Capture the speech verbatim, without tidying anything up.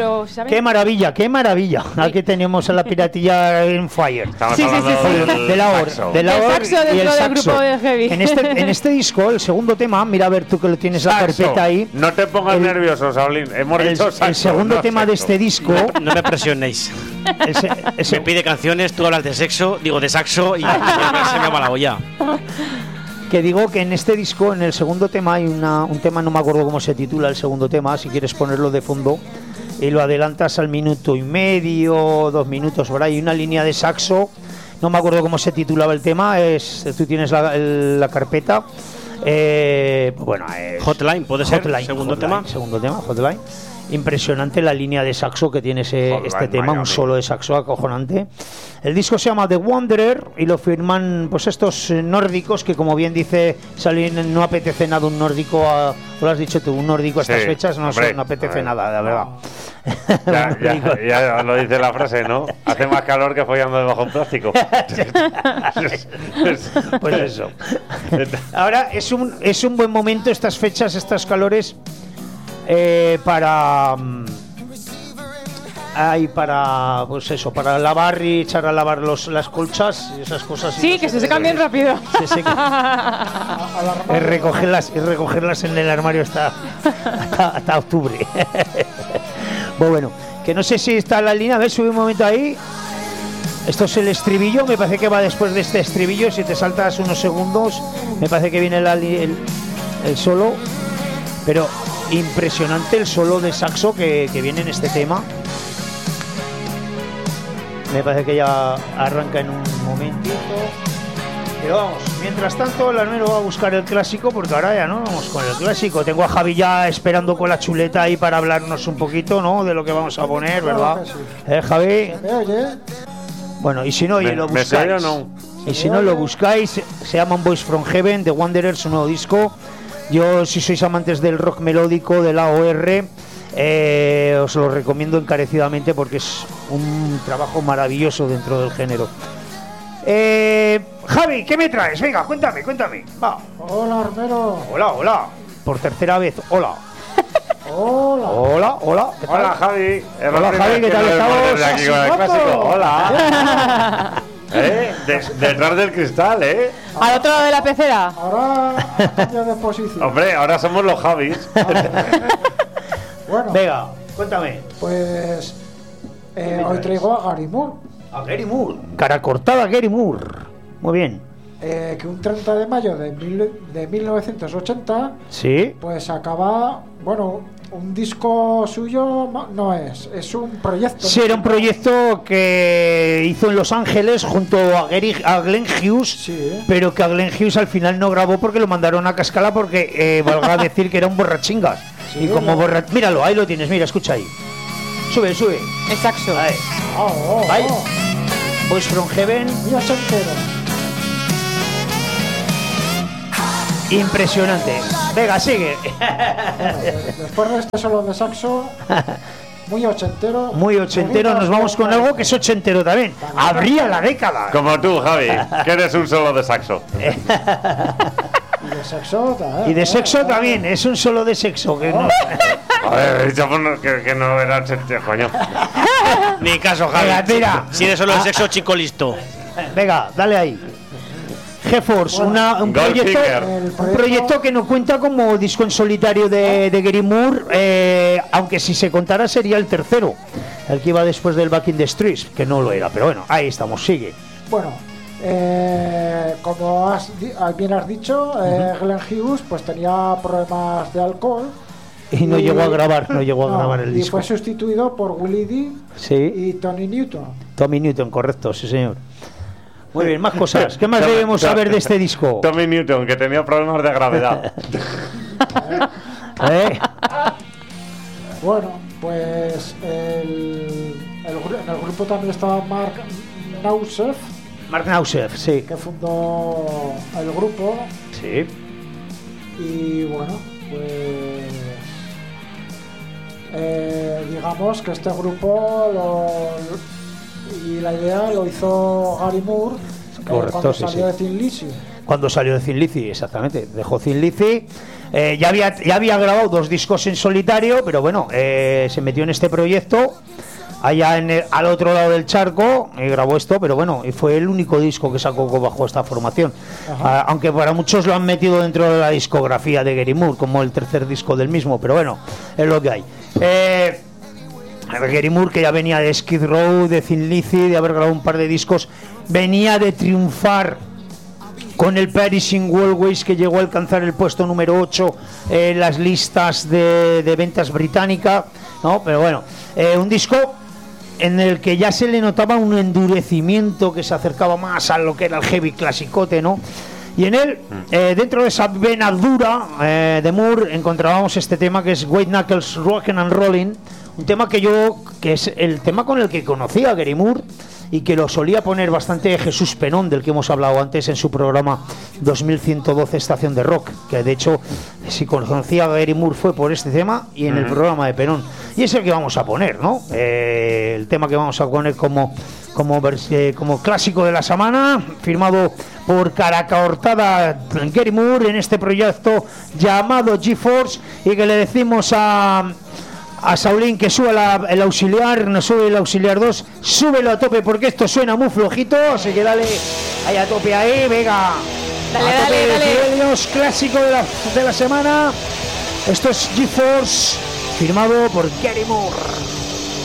pero ¿saben? Qué maravilla, qué maravilla. Aquí tenemos a la piratilla en fire. Estamos Sí, sí, hablando sí, sí. del De la saxo. hora, de la El hora saxo y dentro el del saxo. grupo de heavy. En este, en este disco, el segundo tema, mira a ver tú que lo tienes la Saxo. carpeta ahí. No te pongas El- nervioso, Saulín. Hemos El, dicho saxo, el segundo no tema de sexo. este disco. No me presionéis. el se- el se- Me pide canciones, tú hablas de sexo, digo de saxo y, y se me va la olla. Que digo que en este disco, en el segundo tema, hay una, un tema, no me acuerdo cómo se titula el segundo tema, si quieres ponerlo de fondo, y lo adelantas al minuto y medio, dos minutos por ahí, una línea de saxo, no me acuerdo cómo se titulaba el tema, es tú tienes la, el- la carpeta, eh, bueno, es Hotline, ¿puede ser? Hotline, Segundo Hotline, tema. Segundo tema, Hotline. Impresionante la línea de saxo que tiene ese, Hotline este tema, un Miami. solo de saxo acojonante. El disco se llama The Wanderer y lo firman pues estos eh, nórdicos que, como bien dice Salín, no apetece nada un nórdico, a, lo has dicho tú, un nórdico a estas Sí, fechas no, hombre, no apetece a ver. nada, la verdad. Ya, Un nórdico. ya, ya lo dice la frase, ¿no? Hace más calor que follando debajo de un plástico. Pues eso. Ahora es un, es un buen momento estas fechas, estos calores eh, para mm, ay, para pues eso, para lavar y echar a lavar los, las colchas y esas cosas. y Sí, no que sé se qué. secan bien rápido. Se seca. Y recogerlas, y recogerlas en el armario hasta, hasta, hasta octubre. Pues bueno, que no sé si está la línea, a ver, sube un momento ahí. Esto es el estribillo, me parece que va después de este estribillo. Si te saltas unos segundos, me parece que viene la li- el, el solo. Pero impresionante el solo de saxo que, que viene en este tema. Me parece que ya arranca en un momentito. Pero vamos, mientras tanto el armero va a buscar el clásico, porque ahora ya no vamos con el clásico. Tengo a Javi ya esperando con la chuleta ahí para hablarnos un poquito, ¿no? De lo que vamos a poner, ¿verdad? Claro que sí. ¿Eh, Javi? ¿Me oye? Bueno, y si no, oye, ¿Me- lo me se oye o buscáis. no? Y si no lo buscáis, se llaman Boys from Heaven, The Wanderers, su nuevo disco. Yo, si sois amantes del rock melódico, del A O R, eh, os lo recomiendo encarecidamente porque es un trabajo maravilloso dentro del género. Eh, Javi, ¿qué me traes? Venga, cuéntame, cuéntame. Va. Hola, Armero. Hola, hola. Por tercera vez, hola. Hola. Hola, hola. ¿qué tal? Hola, Javi. Es la Hola, primera Javi, ¿qué vez tal que nos vemos estamos? desde aquí con el Hace clásico. rato. Hola. ¿Eh? De- detrás del cristal, ¿eh? Al otro lado de la pecera. Ahora cambio de posición. Hombre, ahora somos los Javis. Bueno, Venga, cuéntame. pues ¿Qué eh, me hoy traes? traigo a Gary Moore, A Gary Moore. Cara cortada, Gary Moore. Muy bien. eh, que un treinta de mayo de, mil, de mil novecientos ochenta, Sí. pues acaba, bueno, un disco suyo no, no es, es un proyecto. Sí, era un proyecto que hizo en Los Ángeles junto a, Gary, a Glenn Hughes, Sí. pero que a Glenn Hughes al final no grabó porque lo mandaron a cascala porque eh, valga decir que era un borrachingas. Sí, y como no. borra... Míralo, ahí lo tienes, mira, escucha ahí. Sube, sube. El saxo. Ahí. Oh, oh, Ahí. oh. Boys from Heaven. Muy ochentero. Impresionante. Venga, sigue. Bueno, de- después de este solo de saxo, muy ochentero. Muy ochentero, nos vamos con algo que es ochentero también. Abría la década. Como tú, Javi, que eres un solo de saxo. Y de sexo también. Y de sexo también, es un solo de sexo. Que no... A ver, he dicho pues, no, que, que no era ochentero, coño. Ni caso, Javi. Venga, tira. Si eres solo el sexo, chico listo. Venga, dale ahí. GeForce, una, un, proyecto, Goldfinger. El un proyecto que no cuenta como disco en solitario de, de Gary Moore, eh, aunque si se contara sería el tercero, el que iba después del Back in the Streets, que no lo era, pero bueno, ahí estamos, sigue. Bueno, eh, como has, di- ah, bien has dicho, eh, Glenn Hughes pues tenía problemas de alcohol. Y no llegó a grabar, no llegó a no, grabar el y disco. fue sustituido por Willie D Sí, y Tony Newton. Tommy Newton, correcto, sí señor. Muy bien, más cosas. ¿Qué más Tom- debemos Tom- saber de este disco? Tommy Newton, que tenía problemas de gravedad. ¿Eh? Bueno, pues el, el gru- en el grupo también estaba Mark Nausef, Mark Nausef, sí. que fundó el grupo. Sí. Y bueno, pues eh, digamos que este grupo lo, y la idea lo hizo Gary Moore eh, Correcto, cuando sí, salió sí. de Thin Lizzy. Cuando salió de Thin Lizzy, exactamente. Dejó Thin Lizzy. Eh, ya, había, ya había grabado dos discos en solitario, pero bueno, eh, se metió en este proyecto allá en el, al otro lado del charco y grabó esto, pero bueno, y fue el único disco que sacó bajo esta formación. Ah, aunque para muchos lo han metido dentro de la discografía de Gary Moore, como el tercer disco del mismo, pero bueno, es lo que hay. Eh, Gary Moore, que ya venía de Skid Row, de Thin Lizzy, de haber grabado un par de discos, venía de triunfar con el Perishing Walkways, que llegó a alcanzar el puesto número ocho en las listas de, de ventas británica, ¿no? Pero bueno, eh, un disco en el que ya se le notaba un endurecimiento que se acercaba más a lo que era el heavy clasicote, ¿no? Y en él, eh, dentro de esa vena dura eh, de Moore, encontrábamos este tema que es White Knuckles Rockin' and Rollin', un tema que yo, que es el tema con el que conocí a Gary Moore y que lo solía poner bastante Jesús Penón, del que hemos hablado antes en su programa dos mil ciento doce Estación de Rock, que de hecho, si conocía a Gary Moore fue por este tema y en uh-huh. el programa de Penón. Y es el que vamos a poner, ¿no? Eh, el tema que vamos a poner como, como, eh, como clásico de la semana, firmado por Caraca Hortada Gary Moore en este proyecto llamado G-Force, y que le decimos a... a Saulín que suba la, el auxiliar, no sube el auxiliar dos, súbelo a tope porque esto suena muy flojito, así que dale ahí a tope ahí, venga, dale, a tope dale, de dale. decibelios, clásico de la, de la semana. Esto es G-Force, firmado por Gary Moore.